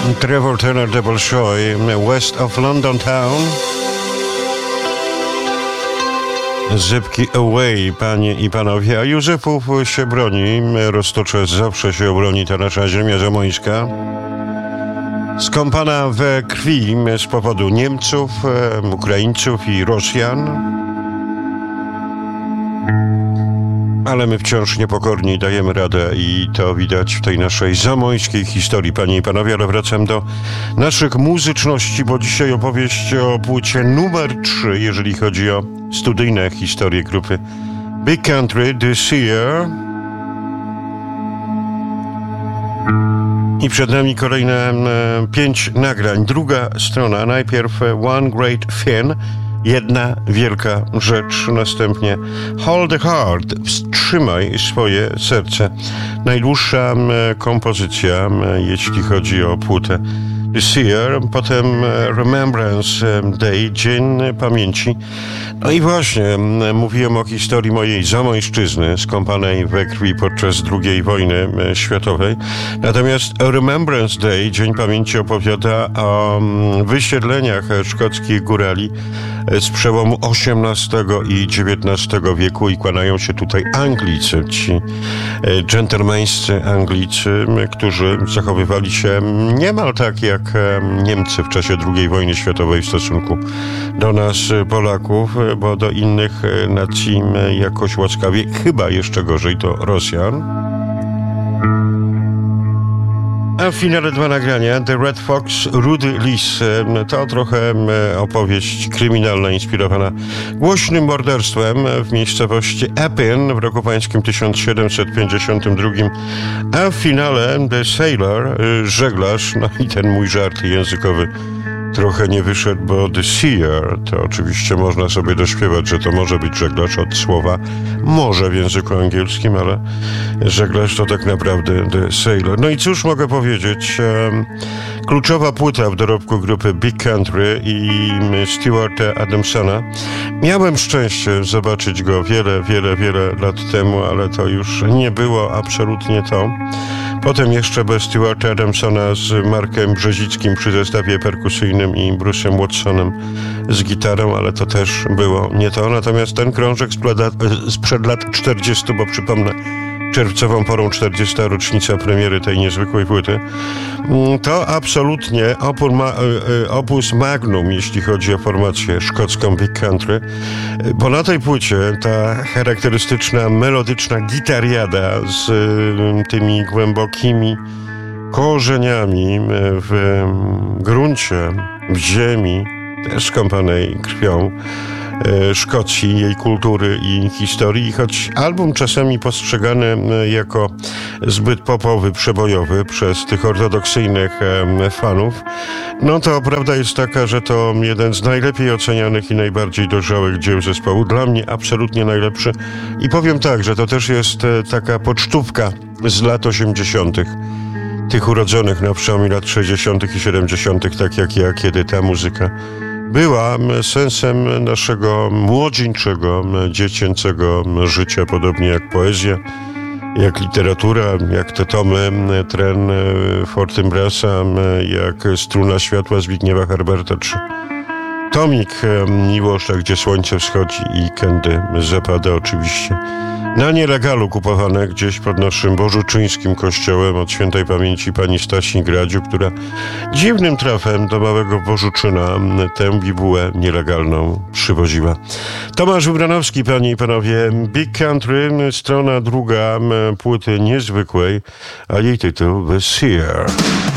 Trevor Turner Double Shoy, West of London Town. Zybki away, panie i panowie, a Józefów się broni, Roztocze zawsze się obroni, ta nasza ziemia zamojska. Skąpana we krwi z powodu Niemców, Ukraińców i Rosjan. Ale my wciąż niepokorni dajemy radę i to widać w tej naszej zamojskiej historii, panie i panowie, ale wracam do naszych muzyczności, bo dzisiaj opowieść o płycie numer 3, jeżeli chodzi o studyjne historie grupy Big Country, This Year. I przed nami kolejne 5 nagrań. Druga strona, najpierw One Great Thing, jedna wielka rzecz, następnie Hold the Heart, wstrzymaj swoje serce. Najdłuższa kompozycja, jeśli chodzi o płytę This Year, potem Remembrance Day, Dzień Pamięci. No i właśnie, mówiłem o historii mojej zamojszczyzny, skąpanej we krwi podczas II wojny światowej. Natomiast Remembrance Day, Dzień Pamięci, opowiada o wysiedleniach szkockich górali z przełomu XVIII i XIX wieku i kłaniają się tutaj Anglicy, ci dżentelmeńscy Anglicy, którzy zachowywali się niemal tak jak Niemcy w czasie II wojny światowej w stosunku do nas, Polaków, bo do innych nacji jakoś łaskawie, chyba jeszcze gorzej to Rosjan. A w finale 2 nagrania The Red Fox, Rudy Lis. To trochę opowieść kryminalna inspirowana głośnym morderstwem w miejscowości Epping w roku pańskim 1752. A w finale The Sailor, żeglarz. No i ten mój żart językowy trochę nie wyszedł, bo The Seer to oczywiście można sobie dośpiewać, że to może być żeglarz od słowa morze w języku angielskim, ale żeglarz to tak naprawdę The Sailor. No i cóż mogę powiedzieć? Kluczowa płyta w dorobku grupy Big Country i Stuarta Adamsona. Miałem szczęście zobaczyć go wiele lat temu, ale to już nie było absolutnie to. Potem jeszcze bez Stuarta Adamsona z Markiem Brzezickim przy zestawie perkusyjnym i Bruce'em Watsonem z gitarą, ale to też było nie to. Natomiast ten krążek sprzed lat 40, bo przypomnę, czerwcową porą 40. rocznica premiery tej niezwykłej płyty, to absolutnie opus magnum, jeśli chodzi o formację szkocką Big Country, bo na tej płycie ta charakterystyczna, melodyczna gitariada z tymi głębokimi korzeniami w gruncie, w ziemi, też skąpanej krwią Szkocji, jej kultury i historii. I choć album czasami postrzegany jako zbyt popowy, przebojowy przez tych ortodoksyjnych fanów, no to prawda jest taka, że to jeden z najlepiej ocenianych i najbardziej dojrzałych dzieł zespołu. Dla mnie absolutnie najlepszy. I powiem tak, że to też jest taka pocztówka z lat 80., tych urodzonych na przełomie lat 60. i 70., tak jak ja, kiedy ta muzyka była sensem naszego młodzieńczego, dziecięcego życia, podobnie jak poezja, jak literatura, jak te tomy Tren Fortynbrasa, jak Struna światła Zbigniewa Herberta, czy tomik Miłosza, gdzie słońce wschodzi i kiedy zapada, oczywiście na nielegalu kupowane gdzieś pod naszym bożuczyńskim kościołem od świętej pamięci pani Stasi Gradziu, która dziwnym trafem do małego Bożuczyna tę bibułę nielegalną przywoziła. Tomasz Wybranowski, panie i panowie, Big Country, strona 2 płyty niezwykłej, a jej tytuł The Seer.